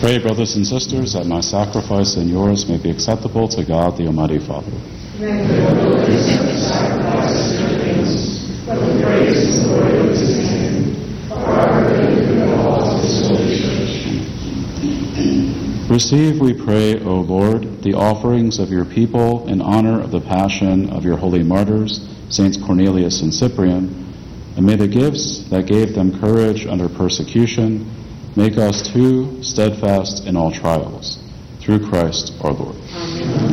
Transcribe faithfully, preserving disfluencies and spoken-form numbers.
Pray, brothers and sisters, that my sacrifice and yours may be acceptable to God, the Almighty Father. May the Lord accept the sacrifice and things for the praise and glory of his name, for our good and the law of his holy church. Receive, we pray, O Lord, the offerings of your people in honor of the passion of your holy martyrs, Saints Cornelius and Cyprian, and may the gifts that gave them courage under persecution make us too steadfast in all trials. Through Christ our Lord. Amen.